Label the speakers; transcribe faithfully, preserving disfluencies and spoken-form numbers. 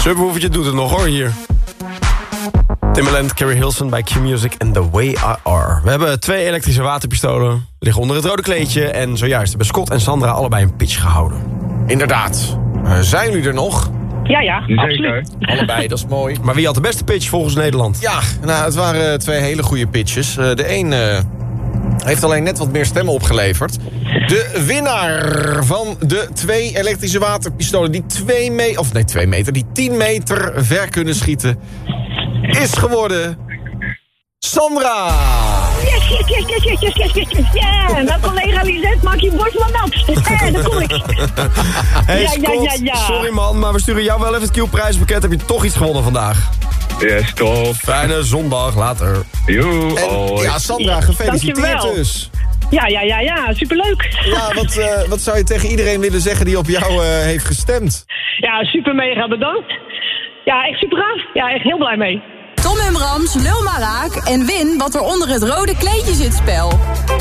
Speaker 1: Subwoofertje doet het nog hoor, hier. Timbaland, Carrie Hilson bij Q-Music en The Way I Are. We hebben twee elektrische waterpistolen, liggen onder het rode kleedje... en zojuist hebben Scott en Sandra allebei een pitch gehouden.
Speaker 2: Inderdaad. Uh, zijn jullie er nog?
Speaker 3: Ja, ja, absoluut.
Speaker 2: Allebei, dat is mooi.
Speaker 1: Maar wie had de beste pitch volgens Nederland?
Speaker 2: Ja, nou, het waren twee hele goede pitches. Uh, de een uh, heeft alleen net wat meer stemmen opgeleverd. De winnaar van de twee elektrische waterpistolen... die twee meter, of nee, twee meter, die tien meter ver kunnen schieten... is geworden... Sandra!
Speaker 3: Yes, yes, yes, yes, yes, yes, yes, yes, yes, yeah. Nou, collega Lisette, maak je borst maar nat. Eh, daar kom ik.
Speaker 1: Hey,
Speaker 3: ja,
Speaker 1: Scott,
Speaker 3: ja, ja, ja.
Speaker 1: Sorry man, maar we sturen jou wel even het Q-prijspakket. Heb je toch iets gewonnen vandaag?
Speaker 4: Yes, top.
Speaker 1: Fijne zondag, later.
Speaker 4: Joe,
Speaker 2: En,
Speaker 4: hoi.
Speaker 2: ja, Sandra, gefeliciteerd
Speaker 3: Dankjewel.
Speaker 2: dus.
Speaker 3: Ja, ja, ja, ja, superleuk.
Speaker 2: Ja, wat, uh, wat zou je tegen iedereen willen zeggen die op jou uh, heeft gestemd?
Speaker 3: Ja, super mega bedankt. Ja, echt super gaaf. Ja, echt heel blij mee.
Speaker 5: Tom en Brams, lul maar raak en win wat er onder het rode kleedje zit spel.